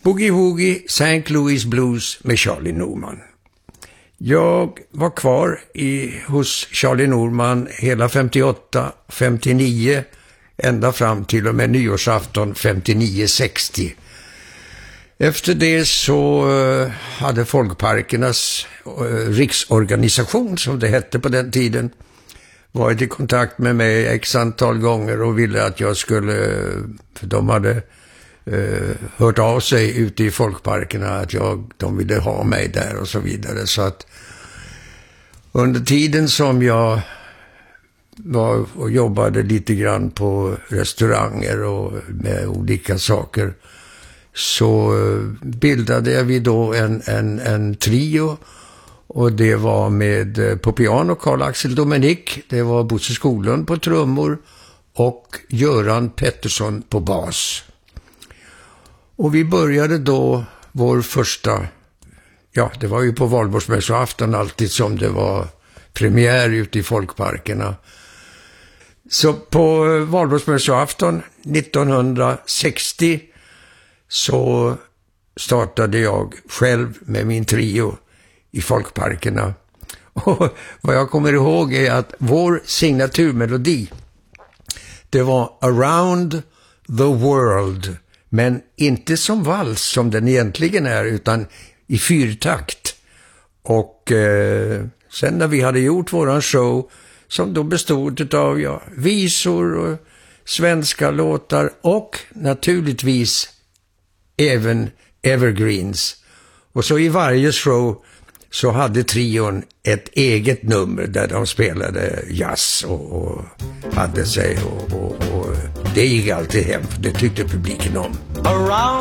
Boogie Woogie St. Louis Blues med Charlie Norman. Jag var kvar hos Charlie Norman hela 58, 59, ända fram till och med nyårsafton 59-60. Efter det så hade Folkparkernas riksorganisation, som det hette på den tiden, varit i kontakt med mig x antal gånger och ville att jag skulle, för de hade hört av sig ute i folkparkerna att de ville ha mig där och så vidare. Så att under tiden som jag var och jobbade lite grann på restauranger och med olika saker, så bildade vi då en trio, och det var med på piano Carl-Axel Dominic, det var Bosse Skoglund på trummor och Göran Pettersson på bas. Och vi började då vår första, det var ju på valborgsmässoafton alltid som det var premiär ute i folkparkerna. Så på valborgsmässoafton 1960 så startade jag själv med min trio i folkparkerna. Och vad jag kommer ihåg är att vår signaturmelodi, det var Around the World, men inte som vals som den egentligen är, utan i fyrtakt. Och sen när vi hade gjort våran show, som då bestod av visor och svenska låtar och naturligtvis även evergreens. Och så i varje show så hade trion ett eget nummer där de spelade jazz och hade sig och det gick alltid hem, för det tyckte publiken om. Around